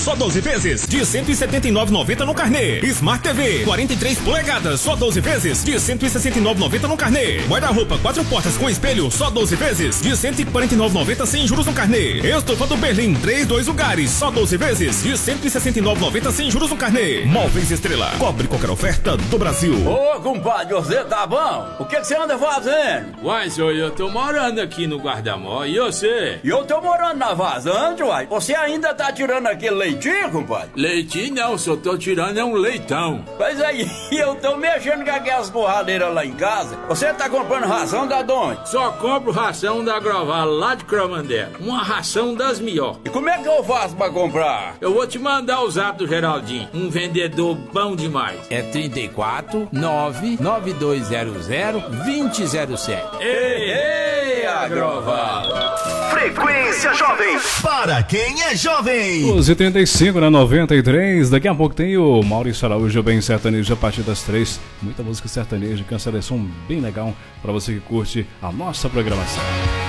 só 12 vezes de R$ 179,90 no carnê. Smart TV 43 polegadas, só 12 vezes de R$ 169,90 no carnê. Guarda-roupa 4 portas com espelho, só 12 vezes de R$ 149,90 sem juros no carnê. Estofa do Berlim 2 lugares, só 12 vezes de R$ 169,90 sem juros no carnê. Móveis Estrela, cobre qualquer oferta do Brasil. Ô, compadre, você tá bom? O que você anda fazendo? Uai, senhor, eu tô morando aqui no Guarda-Mó, e você? E eu tô morando na vazante, uai. Você ainda tá tirando aquele leitinho, compadre? Leitinho não, só tô tirando é um leitão. Mas aí, eu tô mexendo com aquelas borradeiras lá em casa. Você tá comprando ração da onde? Só compro ração da Groval, lá de Cromandela. Uma ração das melhores. E como é que eu faço pra comprar? Eu vou te mandar o zap do Geraldinho, um vendedor bom demais. É 34 99200 2007. Ei, Agroval! Frequência Jovem, para quem é jovem. 12h35 na 93. Daqui a pouco tem o Maurício Araújo, bem sertanejo, a partir das 3. Muita música sertaneja, com uma seleção bem legal para você que curte a nossa programação.